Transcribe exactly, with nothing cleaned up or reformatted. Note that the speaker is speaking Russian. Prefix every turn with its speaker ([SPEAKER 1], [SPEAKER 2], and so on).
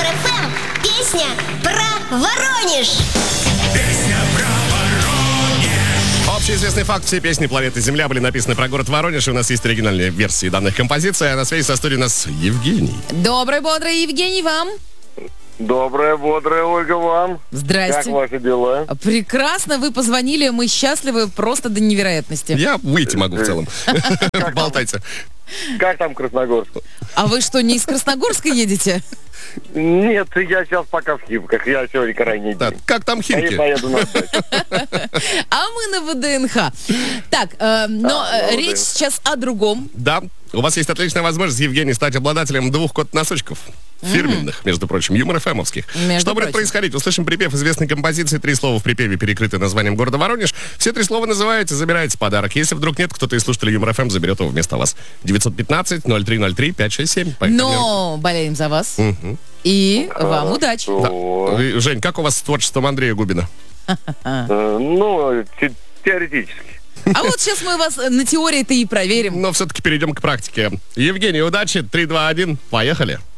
[SPEAKER 1] эф эм песня про Воронеж.
[SPEAKER 2] Песня про Воронеж.
[SPEAKER 3] Общеизвестный факт: все песни «Планеты Земля» были написаны про город Воронеж. И у нас есть оригинальные версии данных композиций. А на связи со студией у нас Евгений.
[SPEAKER 4] Доброе, бодрое, Евгений, вам.
[SPEAKER 5] Доброе, бодрое, Ольга, вам.
[SPEAKER 4] Здрасте.
[SPEAKER 5] Как ваши дела?
[SPEAKER 4] Прекрасно, вы позвонили, мы счастливы просто до невероятности.
[SPEAKER 3] Я выйти могу в целом. Болтайте.
[SPEAKER 5] Как там Красногорск?
[SPEAKER 4] А вы что, не из Красногорска едете?
[SPEAKER 5] Нет, я сейчас пока в Химках. Я сегодня крайний
[SPEAKER 3] Да,
[SPEAKER 5] день.
[SPEAKER 3] как там
[SPEAKER 5] Я
[SPEAKER 3] Химки?
[SPEAKER 5] поеду на дачу.
[SPEAKER 4] А мы на вэ дэ эн ха. Так, э, но
[SPEAKER 5] А,
[SPEAKER 4] э,
[SPEAKER 5] ну,
[SPEAKER 4] речь
[SPEAKER 5] да.
[SPEAKER 4] сейчас о другом.
[SPEAKER 3] Да, у вас есть отличная возможность, Евгений, стать обладателем двух кот-носочков. Фирменных, между прочим, юмор-эфэмовских.
[SPEAKER 4] Между
[SPEAKER 3] Что будет
[SPEAKER 4] прочим.
[SPEAKER 3] происходить? Услышим припев известной композиции. Три слова в припеве перекрыты названием города Воронеж. Все три слова называете, забираете подарок. Если вдруг нет, кто-то из слушателей Юмор эф эм заберет его вместо вас. девятьсот пятнадцать ноль три ноль три пятьсот шестьдесят семь. Поехали.
[SPEAKER 4] Но болеем за вас.
[SPEAKER 3] Мгм.
[SPEAKER 4] И вам удачи.
[SPEAKER 5] О,
[SPEAKER 3] Вы, Жень, как у вас с творчеством Андрея Губина?
[SPEAKER 5] э, Ну, те- теоретически.
[SPEAKER 4] А вот сейчас мы вас на теории-то и проверим.
[SPEAKER 3] Но все-таки перейдем к практике. Евгений, удачи. три, два, один. Поехали.